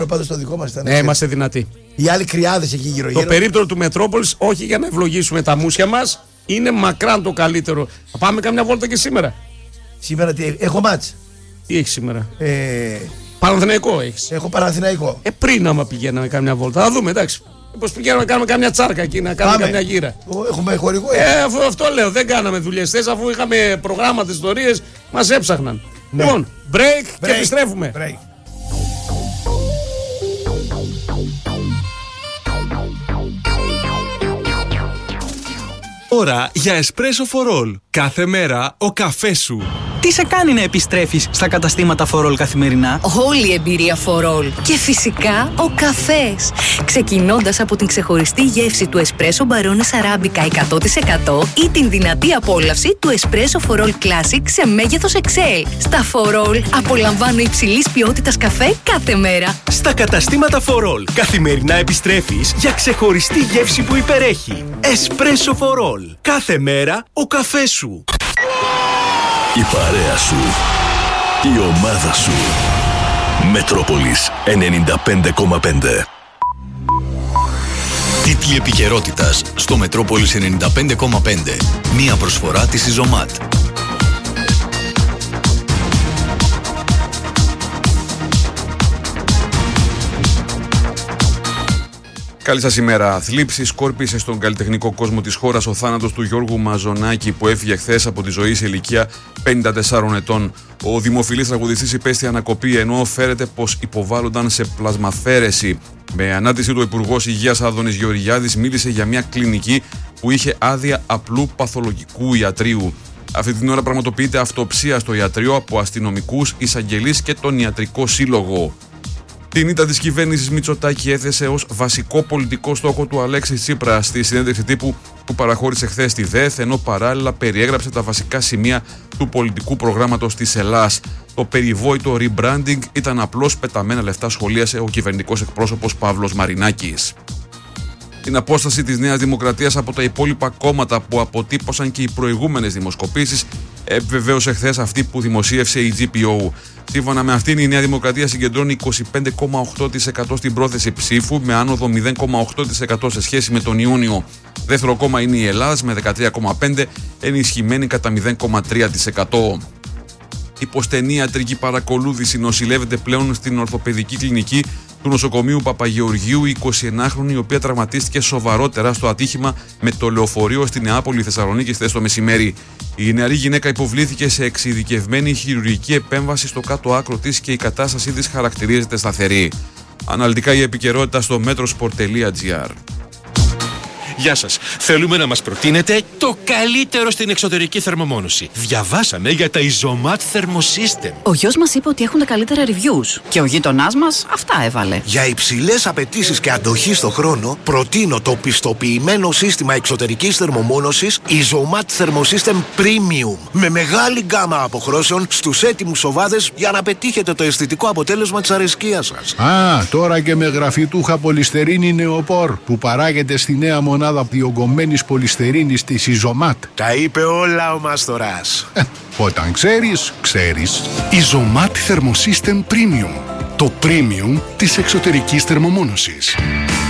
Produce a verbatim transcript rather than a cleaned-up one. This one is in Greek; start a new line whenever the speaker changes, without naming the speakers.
Πάντως το δικό μας ήταν.
Ναι, είμαστε δυνατοί.
Οι άλλοι κρυάδες εκεί γύρω-γύρω.
Το περίπτερο του Μετρόπολης, όχι για να ευλογήσουμε τα μουσια μας, είναι μακράν το καλύτερο. Θα πάμε κάμια βόλτα και σήμερα.
Σήμερα τι έχω μάτς.
Τι έχει σήμερα?
Ε,
Παναθηναϊκό έχεις.
έχω Παναθηναϊκό.
Ε, πριν άμα πηγαίναμε κάμια βόλτα. Θα δούμε, εντάξει. Πώς πηγαίναμε να κάνουμε κάμια τσάρκα εκεί, να κάνουμε κάμια γύρα.
Έχουμε χορηγό.
Ε, αυτό, αυτό λέω, δεν κάναμε δουλειές θες, αφού είχαμε προγράμματα, ιστορίες, μας έψαχναν.
Ναι.
Λοιπόν, break,
break
και επιστρέφουμε.
Break.
Ώρα για Espresso for All. Κάθε μέρα ο καφές σου.
Τι σε κάνει να επιστρέφεις στα καταστήματα For All καθημερινά?
Όλη η εμπειρία For All. Και φυσικά ο καφές. Ξεκινώντας από την ξεχωριστή γεύση του Espresso Barones Arabica εκατό τοις εκατό ή την δυνατή απόλαυση του Espresso For All Classic σε μέγεθος εξ ελ. Στα For All απολαμβάνω υψηλής ποιότητας καφέ κάθε μέρα.
Στα καταστήματα For All καθημερινά επιστρέφεις για ξεχωριστή γεύση που υπερέχει. Espresso For All. Κάθε μέρα ο καφές σου.
Η παρέα σου. Η ομάδα σου. Μετρόπολης ενενήντα πέντε κόμμα πέντε. Τίτλοι επικαιρότητας στο Μετρόπολης ενενήντα πέντε κόμμα πέντε. Μία προσφορά της Ιζωμάτ.
Καλή σας ημέρα. Θλίψη σκόρπισε στον καλλιτεχνικό κόσμο της χώρας ο θάνατος του Γιώργου Μαζονάκη, που έφυγε χθες από τη ζωή σε ηλικία πενήντα τεσσάρων ετών. Ο δημοφιλής τραγουδιστής υπέστη ανακοπή, ενώ φέρεται πως υποβάλλονταν σε πλασμαφαίρεση. Με ανάρτησή του, ο Υπουργός Υγείας Άδωνης Γεωργιάδης μίλησε για μια κλινική που είχε άδεια απλού παθολογικού ιατρίου. Αυτή την ώρα πραγματοποιείται αυτοψία στο ιατρείο από αστυνομικούς, εισαγγελείς και τον Ιατρικό Σύλλογο. Την ήττα της κυβέρνησης Μητσοτάκη έθεσε ως βασικό πολιτικό στόχο του Αλέξη Τσίπρα στη συνέντευξη τύπου που παραχώρησε χθες στη ΔΕΘ, ενώ παράλληλα περιέγραψε τα βασικά σημεία του πολιτικού προγράμματος της Ελλάς. Το περιβόητο rebranding ήταν απλώς πεταμένα λεφτά, σχολίασε ο κυβερνητικός εκπρόσωπος Παύλος Μαρινάκης. Την απόσταση της Νέας Δημοκρατίας από τα υπόλοιπα κόμματα που αποτύπωσαν και οι προηγούμενες δημοσκοπήσεις επιβεβαίωσε χθες αυτή που δημοσίευσε η τζι πι ο. Σύμφωνα με αυτήν, η Νέα Δημοκρατία συγκεντρώνει είκοσι πέντε κόμμα οκτώ τοις εκατό στην πρόθεση ψήφου, με άνοδο μηδέν κόμμα οκτώ τοις εκατό σε σχέση με τον Ιούνιο. Δεύτερο κόμμα είναι η Ελλάδα με δεκατρία κόμμα πέντε τοις εκατό, ενισχυμένη κατά μηδέν κόμμα τρία τοις εκατό. Υποστενή ιατρική παρακολούθηση νοσηλεύεται πλέον στην ορθοπαιδική κλινική του νοσοκομείου Παπαγεωργίου η εικοσιενάχρονη, η οποία τραυματίστηκε σοβαρότερα στο ατύχημα με το λεωφορείο στη Νεάπολη Θεσσαλονίκη χθες το μεσημέρι. Η νεαρή γυναίκα υποβλήθηκε σε εξειδικευμένη χειρουργική επέμβαση στο κάτω άκρο της και η κατάστασή της χαρακτηρίζεται σταθερή. Αναλυτικά η επικαιρότητα στο metrosport τελεία gr.
Γεια σας. Θέλουμε να μας προτείνετε το καλύτερο στην εξωτερική θερμομόνωση. Διαβάσαμε για τα Izomat Thermosystem.
Ο γιος μας είπε ότι έχουν τα καλύτερα reviews και ο γείτονάς μας αυτά έβαλε.
Για υψηλές απαιτήσεις και αντοχή στο χρόνο, προτείνω το πιστοποιημένο σύστημα εξωτερικής θερμομόνωσης Izomat Thermosystem Premium, με μεγάλη γκάμα αποχρώσεων στους έτοιμους οβάδες για να πετύχετε το αισθητικό αποτέλεσμα της αρεσκίας σας.
Α, τώρα και με γραφιτούχα πολυστερίνη νεοπόρ που παράγεται στη νέα μονάδα διογκωμένης πολυστερίνης της Izomat.
Τα είπε όλα ο Μάστορας.
Ε, όταν ξέρεις, ξέρεις.
Izomat Thermosystem Premium. Το premium της εξωτερικής θερμομόνωσης.